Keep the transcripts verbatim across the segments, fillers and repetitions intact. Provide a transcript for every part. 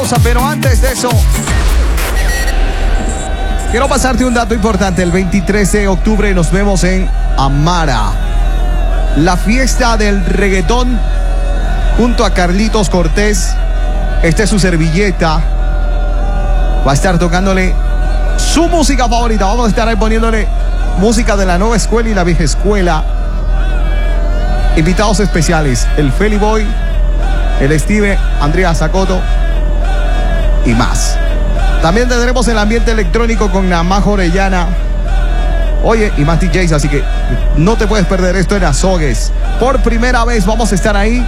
pausa, pero antes de eso, quiero pasarte un dato importante. El veintitrés de octubre nos vemos en Amara, la fiesta del reggaetón, junto a Carlitos Cortés. Esta es su servilleta. Va a estar tocándole su música favorita. Vamos a estar ahí poniéndole música de la nueva escuela y la vieja escuela. Invitados especiales: el Feli Boy, el Steve, Andrea Zacoto y más. También tendremos el ambiente electrónico con Namajo Orellana. Oye, y más D Js, así que no te puedes perder esto en Azogues. Por primera vez vamos a estar ahí.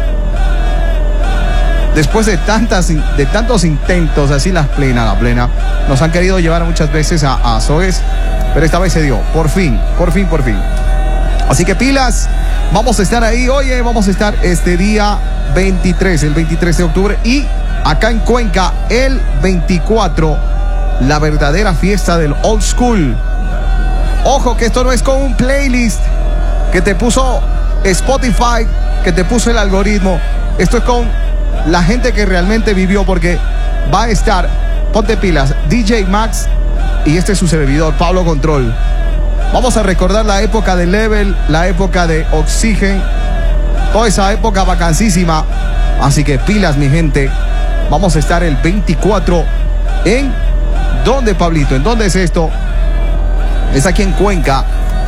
Después de tantas, de tantos intentos, así la plena, la plena. Nos han querido llevar muchas veces a, a Azogues, pero esta vez se dio. Por fin, por fin, por fin. Así que pilas, vamos a estar ahí. Oye, vamos a estar este día veintitrés, el veintitrés de octubre. Y acá en Cuenca, el veinticuatro, la verdadera fiesta del old school. Ojo que esto no es con un playlist que te puso Spotify, que te puso el algoritmo. Esto es con la gente que realmente vivió, porque va a estar, ponte pilas, D J Max y este es su servidor, Pablo Control. Vamos a recordar la época de Level, la época de Oxygen, toda esa época vacancísima. Así que pilas, mi gente. Vamos a estar el veinticuatro en... ¿Dónde, Pablito? ¿En dónde es esto? Es aquí en Cuenca,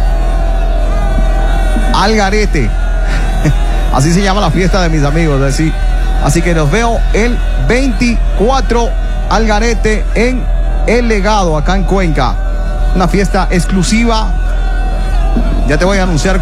Algarete. Así se llama la fiesta de mis amigos, así. Así que nos veo el veinticuatro, Algarete, en El Legado, acá en Cuenca. Una fiesta exclusiva. Ya te voy a anunciar